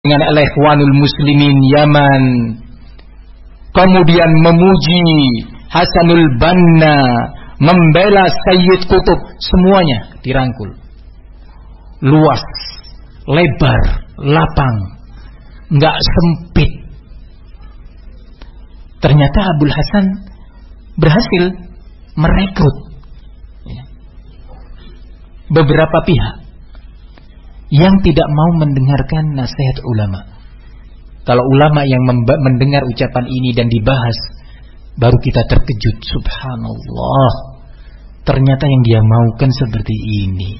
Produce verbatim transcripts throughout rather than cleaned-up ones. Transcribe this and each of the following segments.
dengan al-Ikhwanul Muslimin Yaman, kemudian memuji Hasanul Banna, membela Sayyid Qutb, semuanya dirangkul. Luas, lebar, lapang, nggak sempit. Ternyata Abul Hasan berhasil merekrut beberapa pihak yang tidak mau mendengarkan nasihat ulama. Kalau ulama yang mendengar ucapan ini dan dibahas, baru kita terkejut. Subhanallah, ternyata yang dia maukan seperti ini.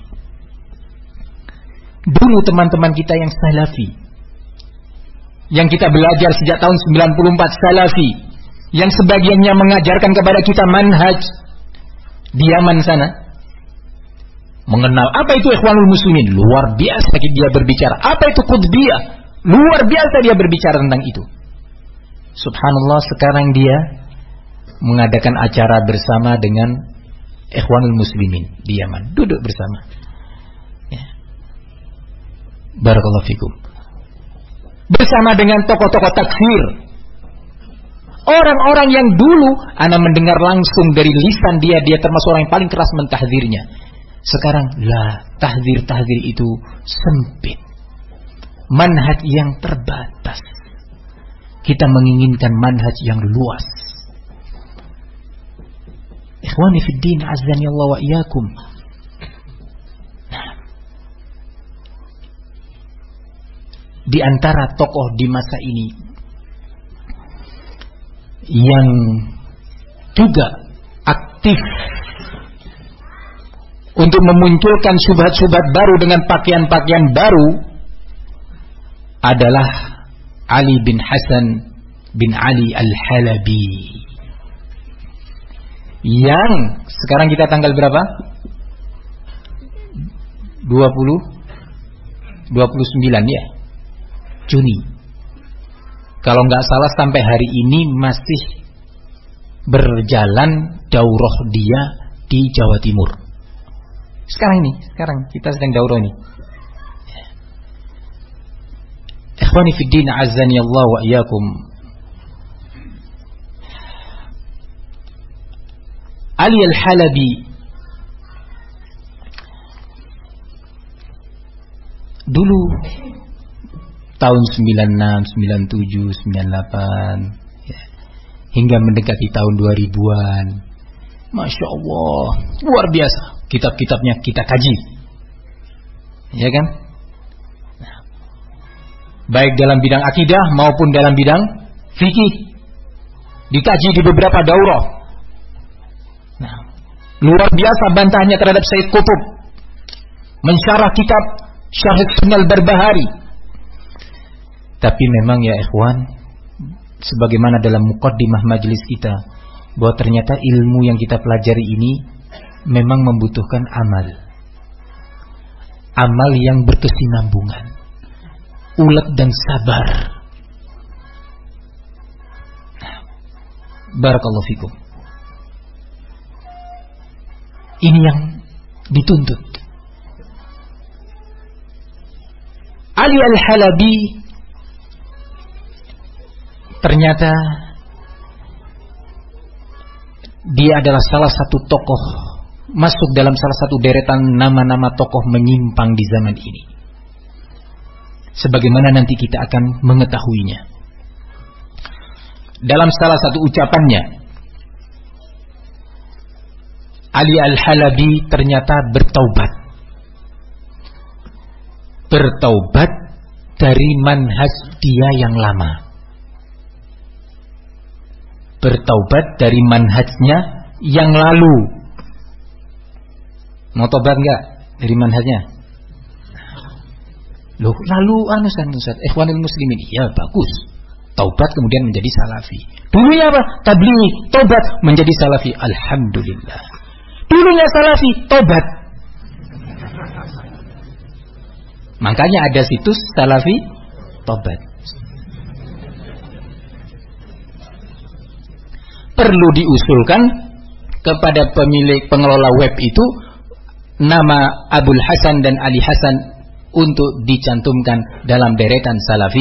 Dulu teman-teman kita yang salafi, yang kita belajar sejak tahun sembilan puluh empat, salafi, yang sebagiannya mengajarkan kepada kita manhaj di Yaman sana, mengenal apa itu Ikhwanul Muslimin, luar biasa dia berbicara. Apa itu Qutbiyah, luar biasa dia berbicara tentang itu. Subhanallah, sekarang dia mengadakan acara bersama dengan Ikhwanul Muslimin di Yaman, duduk bersama. Ya. Barakallahu fikum. Bersama dengan tokoh-tokoh takfir, orang-orang yang dulu ana mendengar langsung dari lisan dia, dia termasuk orang yang paling keras mentahdzirnya. Sekarang lah, tahdzir-tahdzir itu sempit, manhaj yang terbatas. Kita menginginkan manhaj yang luas. Ikhwani fid din, azani Allah wa iyyakum. Nah, di antara tokoh di masa ini yang juga aktif untuk memunculkan syubhat-syubhat baru dengan pakaian-pakaian baru adalah Ali bin Hasan bin Ali Al-Halabi, yang sekarang kita tanggal berapa? dua puluh dua puluh sembilan ya, Juni. Kalau nggak salah sampai hari ini masih berjalan daurah dia di Jawa Timur. Sekarang ini, sekarang kita sedang daurah ini. Ikhwani fid din, azani Allah wa iyyakum. Ali Al-Halabi dulu tahun sembilan puluh enam, sembilan puluh tujuh, sembilan puluh delapan ya, hingga mendekati tahun dua ribuan, Masya Allah, luar biasa. Kitab-kitabnya kita kaji, ya kan? Nah, baik dalam bidang akidah maupun dalam bidang fikih, dikaji di beberapa daurah. Nah, luar biasa bantahannya terhadap Sayyid Qutb, mensyarah kitab Syarh Sunnah Al-Barbahari. Tapi memang ya ikhwan, sebagaimana dalam muqaddimah majelis kita, bahwa ternyata ilmu yang kita pelajari ini memang membutuhkan amal. Amal yang berkesinambungan, ulet dan sabar. Barakallahu fikum. Ini yang dituntut. Ali Al-Halabi ternyata dia adalah salah satu tokoh, masuk dalam salah satu deretan nama-nama tokoh menyimpang di zaman ini, sebagaimana nanti kita akan mengetahuinya. Dalam salah satu ucapannya, Ali Al-Halabi ternyata bertaubat. Bertaubat dari manhaj dia yang lama. Bertaubat dari manhajnya yang lalu. Mau tobat enggak dari manhajnya? Loh, lalu anu Ustaz, Ikhwanul Muslimin. Ya bagus. Taubat kemudian menjadi salafi. Dulunya apa? Tabligh, tobat menjadi salafi. Alhamdulillah. Dulunya salafi, tobat. Makanya ada situs salafi tobat. Perlu diusulkan kepada pemilik pengelola web itu, nama Abul Hasan dan Ali Hasan untuk dicantumkan dalam deretan salafi